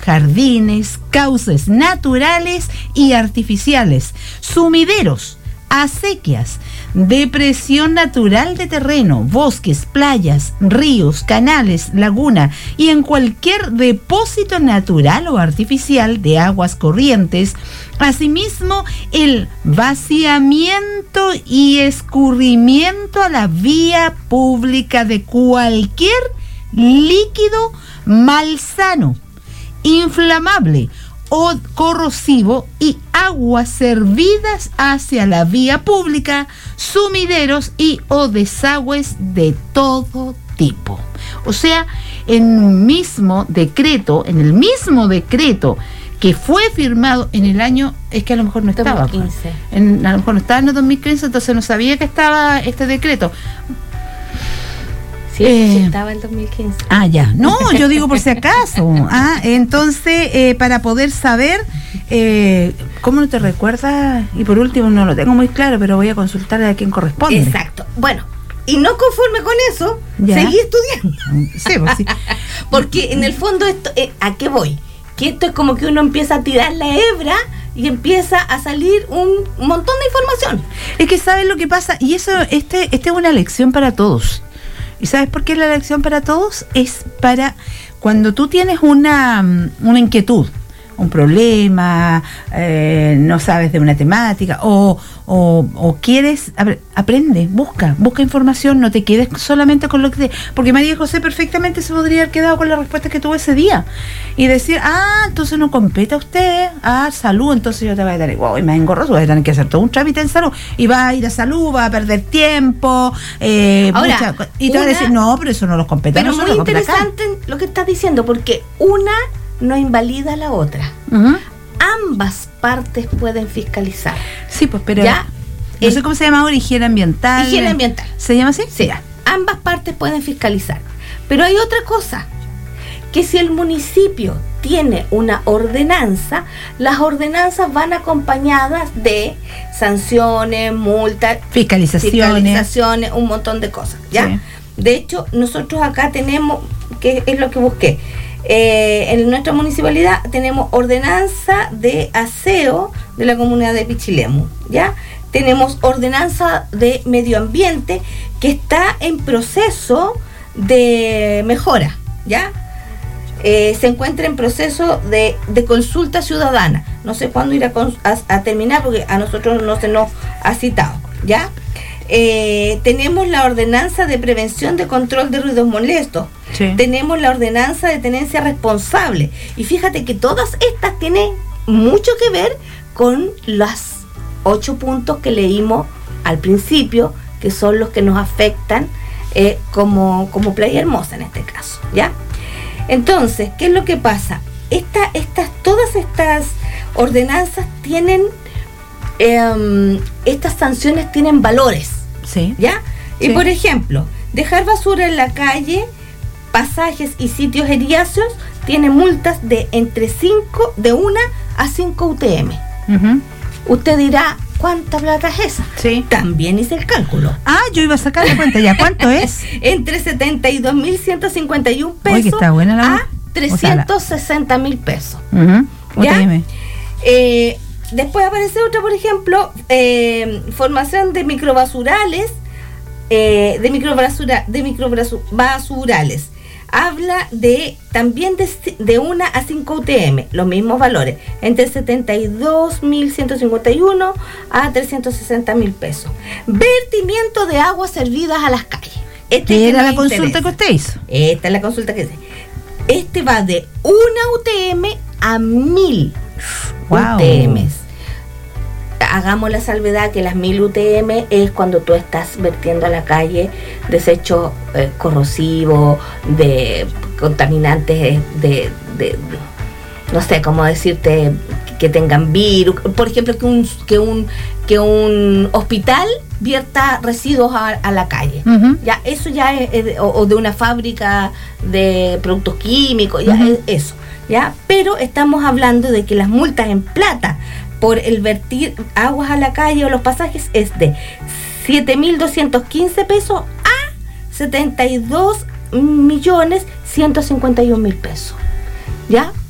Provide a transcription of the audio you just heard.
jardines, cauces naturales y artificiales, sumideros, acequias, depresión natural de terreno, bosques, playas, ríos, canales, laguna y en cualquier depósito natural o artificial de aguas corrientes. Asimismo, el vaciamiento y escurrimiento a la vía pública de cualquier líquido malsano, inflamable o corrosivo y aguas servidas hacia la vía pública, sumideros y o desagües de todo tipo. O sea, en el mismo decreto que fue firmado en el año, es que a lo mejor no estaba, 2015. A lo mejor no estaba en el 2015, entonces no sabía que estaba este decreto. Sí, estaba en 2015. Ya. No, yo digo por si acaso. Entonces, para poder saber, ¿cómo no te recuerdas? Y por último, no lo tengo muy claro, pero voy a consultar a quien corresponde. Exacto. Bueno, y no conforme con eso, seguí estudiando. Sí, pues sí. Porque en el fondo, esto, ¿a qué voy? Que esto es como que uno empieza a tirar la hebra y empieza a salir un montón de información. Es que ¿sabes lo que pasa? Y eso, este es una lección para todos. ¿Y sabes por qué es la lección para todos? Es para cuando tú tienes una inquietud, un problema, no sabes de una temática o quieres, aprende, busca información, no te quedes solamente con lo que porque María José perfectamente se podría haber quedado con la respuesta que tuvo ese día y decir, entonces no compete a usted, salud, entonces yo te voy a dar, y más engorroso, voy a tener que hacer todo un trámite en salud y va a ir a salud, va a perder tiempo, ahora, y te va a decir, no, pero eso no los compete. Pero muy interesante lo que estás diciendo, porque una no invalida a la otra. Uh-huh. Ambas partes pueden fiscalizar. Sí, pues, pero ¿ya? No sé cómo se llama ahora, higiene ambiental. Higiene ambiental. ¿Se llama así? Sí. Ambas partes pueden fiscalizar. Pero hay otra cosa, que si el municipio tiene una ordenanza, las ordenanzas van acompañadas de sanciones, multas, fiscalizaciones, un montón de cosas, ¿ya? Sí. De hecho, nosotros acá tenemos, que es lo que busqué, en nuestra municipalidad tenemos ordenanza de aseo de la comunidad de Pichilemu, ¿ya? Tenemos ordenanza de medio ambiente que está en proceso de mejora, ¿ya? Se encuentra en proceso de consulta ciudadana. No sé cuándo irá a terminar porque a nosotros no se nos ha citado, ¿ya? Tenemos la ordenanza de prevención de control de ruidos molestos. Sí. Tenemos la ordenanza de tenencia responsable. Y fíjate que todas estas tienen mucho que ver con los 8 puntos que leímos al principio, que son los que nos afectan como Playa Hermosa en este caso, ¿ya? Entonces, ¿qué es lo que pasa? Todas estas ordenanzas tienen, estas sanciones tienen valores, sí, ¿ya? Y sí. Por ejemplo, dejar basura en la calle, pasajes y sitios eriáceos tiene multas de de 1 a 5 UTM. Uh-huh. Usted dirá, ¿cuánta plata es esa? Sí. También hice el cálculo. Yo iba a sacar la cuenta ya. ¿Cuánto es? Entre 72.151 pesos. Oye, que está buena a 360.000 pesos. Uh-huh. ¿Ya? Después aparece otra, por ejemplo, formación de microbasurales, basurales. Habla también de 1 a 5 UTM, los mismos valores, entre 72.151 a 360.000 pesos. Vertimiento de aguas servidas a las calles. ¿Qué era la consulta que usted hizo? Esta es la consulta que hice. Va de 1 UTM a 1.000 UTMs. Hagamos la salvedad que las 1.000 UTM es cuando tú estás vertiendo a la calle desechos corrosivos, de contaminantes, de no sé cómo decirte, que tengan virus. Por ejemplo, que un hospital vierta residuos a la calle. Uh-huh. Ya eso ya es o de una fábrica de productos químicos, ya uh-huh. Es eso, ya. Pero estamos hablando de que las multas en plata por el vertir aguas a la calle o los pasajes es de 7.215 pesos a 72.151.000 pesos, ¿ya?